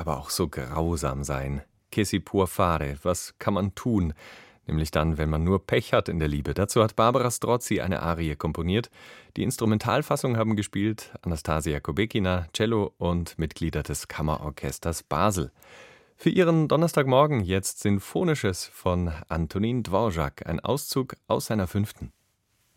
aber auch so grausam sein. Che si può fare? Was kann man tun? Nämlich dann, wenn man nur Pech hat in der Liebe. Dazu hat Barbara Strozzi eine Arie komponiert. Die Instrumentalfassung haben gespielt Anastasia Kobekina, Cello und Mitglieder des Kammerorchesters Basel. Für ihren Donnerstagmorgen jetzt Sinfonisches von Antonin Dvorak, ein Auszug aus seiner 5.